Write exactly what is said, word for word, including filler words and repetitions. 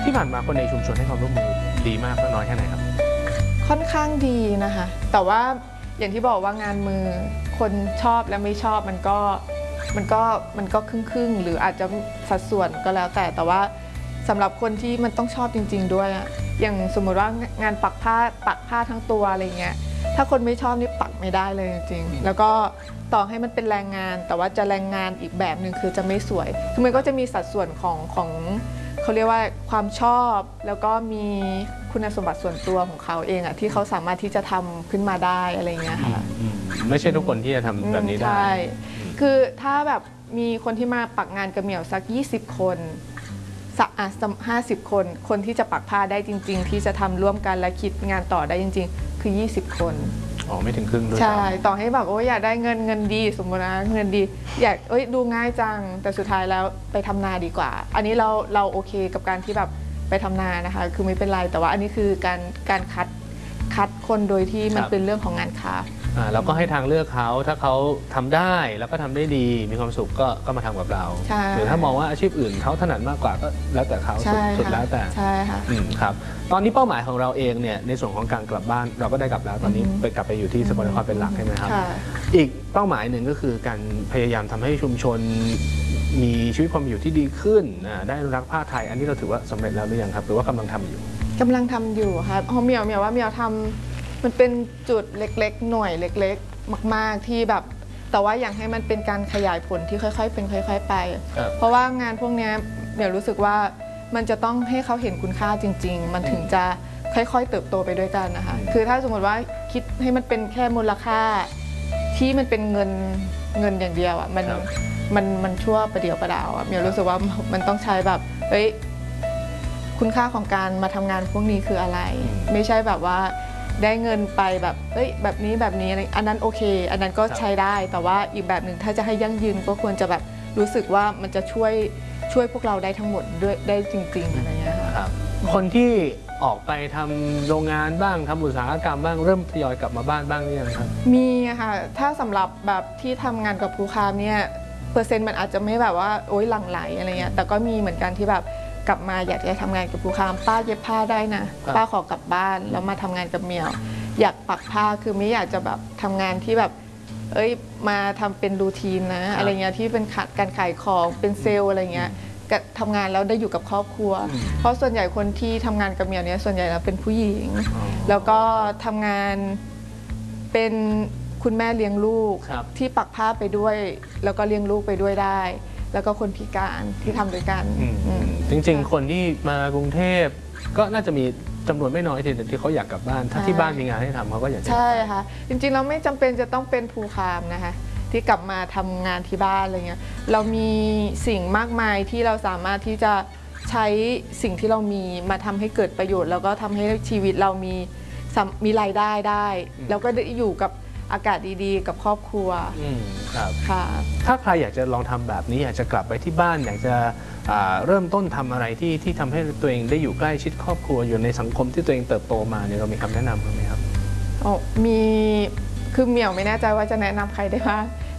ที่ผ่านมาคนในชุมชนให้ความร่วมมือดีมากน้อยแค่ไหนครับค่อนข้างดีนะคะแต่ว่าอย่างที่บอกว่างานมือคนชอบและไม่ชอบมันก็มันก็มันก็ครึ่งครึ่งหรืออาจจะสัดส่วนก็แล้วแต่แต่ว่าสำหรับคนที่มันต้องชอบจริงๆด้วยอะอย่างสมมุติว่างานปักผ้าปักผ้าทั้งตัวอะไรเงี้ยถ้าคนไม่ชอบนี่ปักไม่ได้เลยจริงๆแล้วก็ต่อให้มันเป็นแรงงานแต่ว่าจะแรงงานอีกแบบหนึ่งคือจะไม่สวยคือมันก็จะมีสัดส่วนของของเขาเรียกว่าความชอบแล้วก็มีคุณสมบัติส่วนตัวของเขาเองอะที่เขาสามารถที่จะทำขึ้นมาได้อะไรเงี้ยค่ะไม่ใช่ทุกคนที่จะทำแบบนี้ได้ใช่คือถ้าแบบมีคนที่มาปักงานกระเหมี่ยวสักยี่สิบคนสักห้าสิบคนคนที่จะปักผ้าได้จริงๆที่จะทำร่วมกันและคิดงานต่อได้จริงๆคือยี่สิบคนอ๋อไม่ถึงครึ่งด้วยใช่ต่อให้แบบโอ้ยอยากได้เงินเงินดีสมมตินะเงินดีอยากเอ้ยดูง่ายจังแต่สุดท้ายแล้วไปทำนาดีกว่าอันนี้เราเราโอเคกับการที่แบบไปทำนานะคะคือไม่เป็นไรแต่ว่าอันนี้คือการการคัดคัดคนโดยที่มันเป็นเรื่องของงานคราฟต์เราก็ให้ทางเลือกเขาถ้าเขาทำได้แล้วก็ทำได้ดีมีความสุขก็ก็มาทำกับเราหรือถ้ามองว่าอาชีพอื่นเขาถนัดมากกว่าก็แล้วแต่เขาสุดแล้วแต่ใช่ค่ะครับตอนนี้เป้าหมายของเราเองเนี่ยในส่วนของการกลับบ้านเราก็ได้กลับแล้วตอนนี้ไปกลับไปอยู่ที่สกลนครเป็นหลักใช่ไหมครับอีกเป้าหมายหนึ่งก็คือการพยายามทำให้ชุมชนมีชีวิตความอยู่ที่ดีขึ้นได้อนุรักษ์ผ้าไทยอันนี้เราถือว่าสำเร็จแล้วหรือยังครับหรือว่ากำลังทำอยู่กำลังทำอยู่ครับเมียวเมียวว่าเมียวทำมันเป็นจุดเล็กๆหน่วยเล็กๆมากๆที่แบบแต่ว่าอยากให้มันเป็นการขยายผลที่ค่อยๆเป็นค่อยๆไปเพราะว่างานพวกนี้เมียวรู้สึกว่ามันจะต้องให้เขาเห็นคุณค่าจริงๆมันถึงจะค่อยๆเติบโตไปด้วยกันนะคะคือถ้าสมมติว่าคิดให้มันเป็นแค่มูลค่าที่มันเป็นเงินเงินอย่างเดียวอ่ะมันมันมันชั่วประเดี๋ยวประดาวอ่ะเมียวรู้สึกว่ามันต้องใช้แบบเฮ้ยคุณค่าของการมาทำงานพวกนี้คืออะไรไม่ใช่แบบว่าได้เงินไปแบบเอ้ยแบบนี้แบบนี้อันนั้นโอเคอันนั้นก็ใช้ได้แต่ว่าอีกแบบหนึ่งถ้าจะให้ยั่งยืนก็ควรจะแบบรู้สึกว่ามันจะช่วยช่วยพวกเราได้ทั้งหมดด้วยได้จริงๆอะไรเงี้ยครับคนที่ออกไปทำโรงงานบ้างทำอุตสาหกรรมบ้างเริ่มทยอยกลับมาบ้านบ้างหรือยังครับมีค่ะถ้าสำหรับแบบที่ทำงานกับภูคามเนี่ยเปอร์เซ็นต์มันอาจจะไม่แบบว่าโอ๊ยหลั่งไหลอะไรเงี้ยแต่ก็มีเหมือนกันที่แบบกลับมาอยากจะทำงานกับภูคามป้าเย็บผ้าได้นะป้าขอกลับบ้านแล้วมาทำงานกับเมียวอยากปักผ้าคือไม่อยากจะแบบทำงานที่แบบเอ้ยมาทำเป็นรูทีนนะอะไรเงี้ยที่เป็นการขายของเป็นเซลล์อะไรเงี้ยทำงานแล้วได้อยู่กับครอบครัวเพราะส่วนใหญ่คนที่ทำงานกับเมียวเนี้ยส่วนใหญ่แล้วเป็นผู้หญิงแล้วก็ทำงานเป็นคุณแม่เลี้ยงลูกที่ปักผ้าไปด้วยแล้วก็เลี้ยงลูกไปด้วยได้แล้วก็คนพิการที่ทำด้วยกันจริงๆคนที่มากรุงเทพก็น่าจะมีจำนวนไม่น้อยทีที่เขาอยากกลับบ้านถ้าที่บ้านมีงานให้ทำเขาก็อยากจะใช่ค่ะจริงๆเราไม่จำเป็นจะต้องเป็นภูคามนะคะที่กลับมาทำงานที่บ้านอะไรเงี้ยเรามีสิ่งมากมายที่เราสามารถที่จะใช้สิ่งที่เรามีมาทำให้เกิดประโยชน์แล้วก็ทำให้ชีวิตเรามีมีรายได้ได้แล้วก็ได้อยู่กับอากาศดีๆกับครอบครัวครับค่ะถ้าใครอยากจะลองทำแบบนี้อยากจะกลับไปที่บ้านอยากจะเริ่มต้นทำอะไรที่ที่ทำให้ตัวเองได้อยู่ใกล้ชิดครอบครัวอยู่ในสังคมที่ตัวเองเติบโตมาเนี่ยเรามีคำแนะนำไหมครับอ๋อมีคือเมียวไม่แน่ใจว่าจะแนะนำใครได้บ้าง